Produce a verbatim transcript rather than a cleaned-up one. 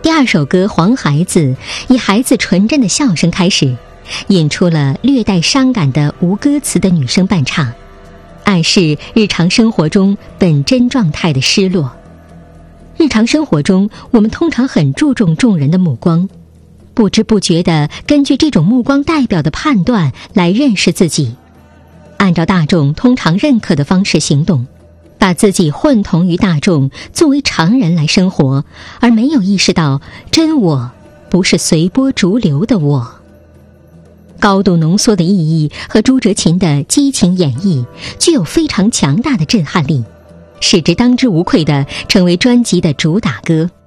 第二首歌《黄孩子》以孩子纯真的笑声开始，引出了略带伤感的无歌词的女声伴唱，暗示日常生活中本真状态的失落。日常生活中，我们通常很注重众人的目光，不知不觉地根据这种目光代表的判断来认识自己，按照大众通常认可的方式行动，把自己混同于大众，作为常人来生活，而没有意识到真我不是随波逐流的我。高度浓缩的意义和朱哲琴的激情演绎具有非常强大的震撼力，使之当之无愧地成为专辑的主打歌。